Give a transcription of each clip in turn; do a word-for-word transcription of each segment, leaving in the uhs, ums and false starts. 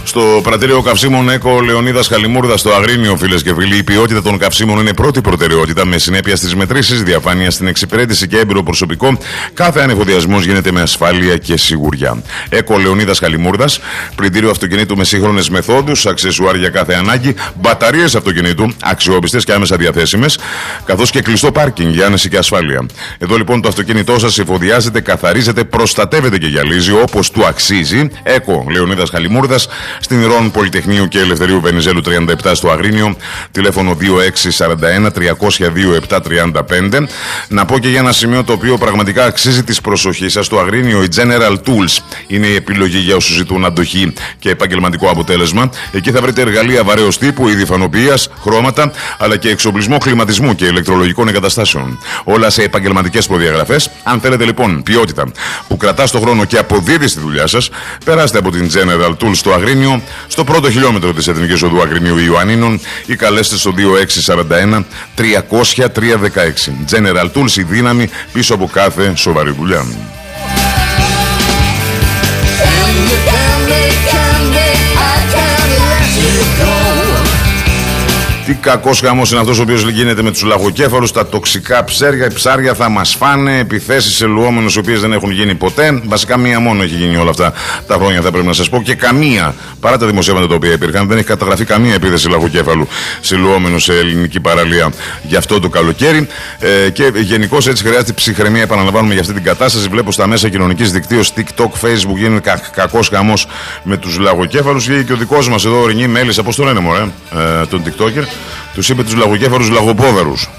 Στο πρατήριο καυσίμων ΕΚΟ Λεωνίδας Χαλιμούρδας στο Αγρίνιο, φίλες και φίλοι, η ποιότητα των καυσίμων είναι πρώτη προτεραιότητα, με συνέπεια στις μετρήσεις, διαφάνεια στην εξυπηρέτηση και έμπειρο προσωπικό. Κάθε ανεφοδιασμός γίνεται με ασφάλεια και σιγουριά. ΕΚΟ Λεωνίδας Χαλιμούρδας, πλυντήριο αυτοκινήτου με σύγχρονες μεθόδους, αξεσουάρ για κάθε ανάγκη, μπαταρίες αυτοκινήτου αξιόπιστες και άμεσα διαθέσιμες, καθώς και κλειστό πάρκινγκ για άνεση και ασφάλεια. Εδώ λοιπόν το αυτοκίνητό σας εφοδιάζεται, καθαρίζεται, προστατεύεται και γυαλίζει όπως του αξίζει. ΕΚΟ Λεωνίδας Χαλιμούρδας, στην Ηρών Πολυτεχνείου και Ελευθερίου Βενιζέλου τριάντα επτά στο Αγρίνιο, τηλέφωνο δύο έξι τέσσερα ένα τριακόσια δύο επτά τριάντα πέντε. Να πω και για ένα σημείο το οποίο πραγματικά αξίζει της προσοχής σας. Στο Αγρίνιο η General Tools είναι η επιλογή για όσους ζητούν αντοχή και επαγγελματικό αποτέλεσμα. Εκεί θα βρείτε εργαλεία βαρέως τύπου, είδη φανοποιίας, χρώματα, αλλά και εξοπλισμό κλιματισμού και ηλεκτρολογικών εγκαταστάσεων. Όλα σε επαγγελματικές προδιαγραφές. Αν θέλετε λοιπόν ποιότητα που κρατά στον χρόνο και αποδίδει στη δουλειά σας, περάστε από την General Tools στο Αγρίνιο, στο πρώτο χιλιόμετρο της Εθνικής Οδού Αγρινίου Ιωαννίνων, ή καλέστε στο δύο έξι τέσσερα ένα τριακόσια τρία δεκαέξι. General Tools, η δύναμη πίσω από κάθε σοβαρή δουλειά. Τι κακός χαμός είναι αυτός ο οποίος γίνεται με τους λαγοκέφαλους, τα τοξικά ψάρια. Οι ψάρια θα μας φάνε, επιθέσεις σε λουόμενους οι οποίες δεν έχουν γίνει ποτέ. Βασικά μία μόνο έχει γίνει όλα αυτά τα χρόνια, θα πρέπει να σας πω. Και καμία, παρά τα δημοσιεύματα τα οποία υπήρχαν, δεν έχει καταγραφεί καμία επίθεση λαγοκέφαλου σε λουόμενους σε ελληνική παραλία για αυτό το καλοκαίρι. Ε, και γενικώς έτσι χρειάζεται ψυχραιμία, επαναλαμβάνουμε, για αυτή την κατάσταση. Βλέπω στα μέσα κοινωνικής δικτύωσης, TikTok, Facebook, γίνεται κα, κακός χαμός με τους λαγοκέφαλους. Και ο δικός μας εδώ, ο Ρινή Μέλισσα, πώς το λένε, μωρέ, ε, τον TikToker. Τους είπε τους λαγοκέφαλους λαγοπόδαρους.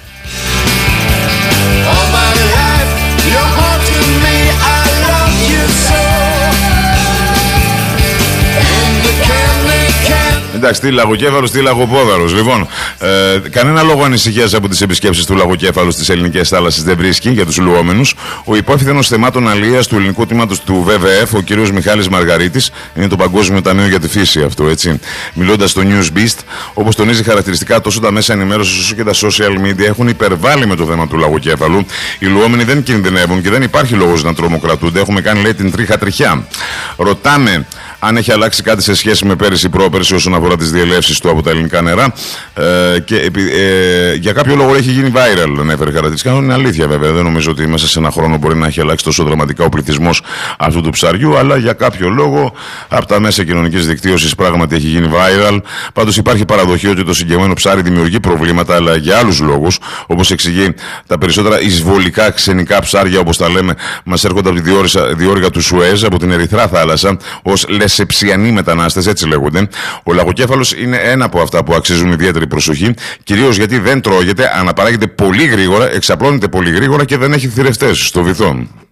Εντάξει, τι λαγοκέφαλος, τι λαγοπόδαρος. Λοιπόν, ε, κανένα λόγο ανησυχίας από τις επισκέψεις του λαγοκέφαλου στις ελληνικές θάλασσες δεν βρίσκει για τους λουόμενους. Ο υπόφθηνος θεμάτων αλίας του ελληνικού τμήματος του βι βι εφ, ο κ. Μιχάλης Μαργαρίτης, είναι το Παγκόσμιο Ταμείο για τη Φύση αυτό, έτσι. Μιλώντας στο Newsbeast, όπως τονίζει χαρακτηριστικά, τόσο τα μέσα ενημέρωσης όσο και τα social media έχουν υπερβάλει με το θέμα του λαγοκέφαλου. Οι λουόμενοι δεν κινδυνεύουν και δεν υπάρχει λόγος να τρομοκρατούνται. Έχουμε κάνει, λέει, την τρίχα τριχιά. Ρωτάμε αν έχει αλλάξει κάτι σε σχέση με πέρυσι πρόπερσι όσον αφορά τις διελεύσεις του από τα ελληνικά νερά. Ε, και ε, για κάποιο λόγο έχει γίνει viral, ανέφερε χαρακτηριστικά. Είναι αλήθεια, βέβαια. Δεν νομίζω ότι μέσα σε ένα χρόνο μπορεί να έχει αλλάξει τόσο δραματικά ο πληθυσμός αυτού του ψαριού. Αλλά για κάποιο λόγο από τα μέσα κοινωνικής δικτύωσης πράγματι έχει γίνει viral. Πάντως υπάρχει παραδοχή ότι το συγκεκριμένο ψάρι δημιουργεί προβλήματα, αλλά για άλλους λόγους. Όπως εξηγεί, τα περισσότερα εισβολικά ξενικά ψάρια, όπως τα λέμε, μας έρχονται από τη διόρυγα του Σουέζ, από την Ερυθρά θάλασσα, ως λεσεψιανοί μετανάστες, έτσι λέγονται. Ο λαγοκέφαλος είναι ένα από αυτά που αξίζουν ιδιαίτερη προσοχή, κυρίως γιατί δεν τρώγεται, αναπαράγεται πολύ γρήγορα, εξαπλώνεται πολύ γρήγορα και δεν έχει θηρευτές στο βυθό.